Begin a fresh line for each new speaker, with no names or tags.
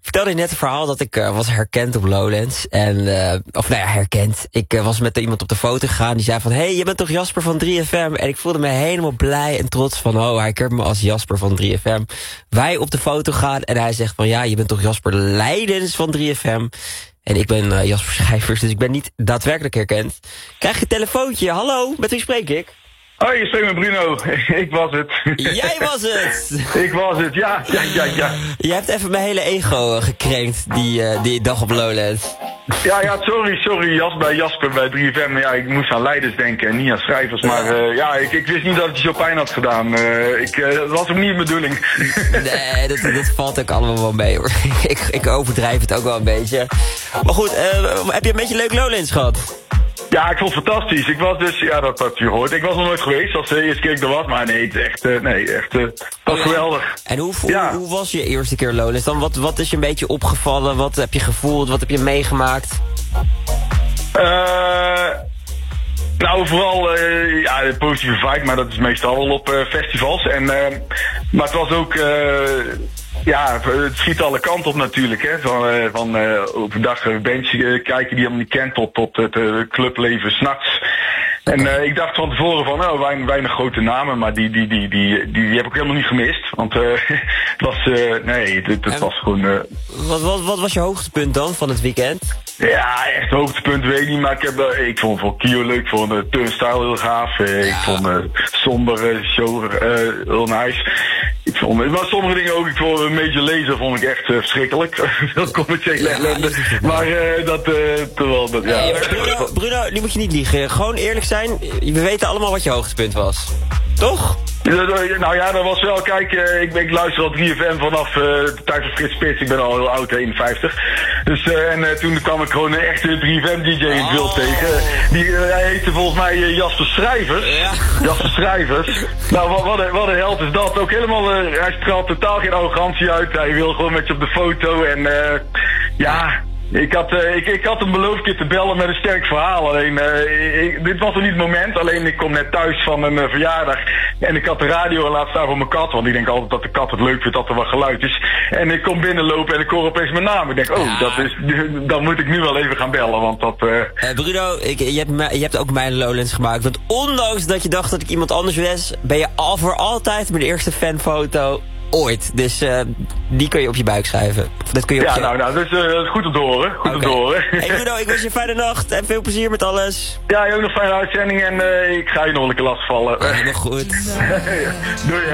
vertelde je net een verhaal dat ik was herkend op Lowlands. Herkend. Ik was met iemand op de foto gegaan. Die zei van, hey, je bent toch Jasper van 3FM? En ik voelde me helemaal blij en trots van, oh, hij kent me als Jasper van 3FM. Wij op de foto gaan en hij zegt van, ja, je bent toch Jasper Leidens van 3FM? En ik ben Jasper Schrijvers, dus ik ben niet daadwerkelijk herkend. Krijg je een telefoontje? Hallo, met wie spreek ik?
Hoi, je spreekt met Bruno. Ik was het.
Jij was het!
Ik was het, ja.
Je hebt even mijn hele ego gekrenkt, die dag op Lowlands.
Ja, sorry Jasper bij 3FM. Ja, ik moest aan Leiders denken en niet aan schrijvers. Maar ik wist niet dat het je zo pijn had gedaan. Dat was ook niet de bedoeling.
Nee, dat valt ook allemaal wel mee, hoor. Ik overdrijf het ook wel een beetje. Maar goed, heb je een beetje leuk Lowlands gehad?
Ja, ik vond het fantastisch. Ik was dus, ja, dat had je gehoord. Ik was nog nooit geweest als de eerste keer ik er was. Maar nee, het was geweldig.
En hoe was je eerste keer Lowlands dan? Wat is je een beetje opgevallen? Wat heb je gevoeld? Wat heb je meegemaakt?
Nou, vooral de positieve vibe, maar dat is meestal wel op festivals. Maar het was ook... het schiet alle kanten op natuurlijk, hè. Van overdag bands kijken die je helemaal niet kent tot het clubleven 's nachts. En ik dacht van tevoren van, weinig grote namen, maar die heb ik helemaal niet gemist. Want het was gewoon...
Wat was je hoogtepunt dan van het weekend?
Ja, echt hoogtepunt weet ik niet, maar ik vond voor Kio leuk, ik vond Turnstile heel gaaf. Ik vond somber show heel nice. Maar sommige dingen ook, ik vond een beetje lezen vond ik echt verschrikkelijk. Veel commerciële ellende. Maar
Bruno, nu moet je niet liegen. Gewoon eerlijk zijn, we weten allemaal wat je hoogtepunt was. Toch?
Nou ja, dat was wel, kijk, ik luister al 3FM vanaf de tijd van Frits Spits. Ik ben al heel oud, 51. Dus, toen kwam ik gewoon een echte 3FM-dj in het wild tegen. Hij heette volgens mij Jasper Schrijvers. Ja. Jasper Schrijvers. Nou, wat een held is dat. Ook helemaal, hij straalt totaal geen arrogantie uit. Hij wil gewoon met je op de foto en Ik had hem beloofd je te bellen met een sterk verhaal. Alleen, dit was nog niet het moment. Alleen, ik kom net thuis van een verjaardag. En ik had de radio laten staan voor mijn kat. Want ik denk altijd dat de kat het leuk vindt dat er wat geluid is. En ik kom binnenlopen en ik hoor opeens mijn naam. Ik denk, dan moet ik nu wel even gaan bellen. Want dat...
Bruno, je hebt ook mijn Lowlands gemaakt. Want ondanks dat je dacht dat ik iemand anders was, ben je al voor altijd mijn eerste fanfoto ooit. Dus die kun je op je buik schrijven. Dat kun je
dat is goed om te horen. Om te horen.
Hey Bruno, ik wens je een fijne nacht en veel plezier met alles.
Ja, je ook nog een fijne uitzending en ik ga je nog een keer lastigvallen.
Helemaal goed.
Doei.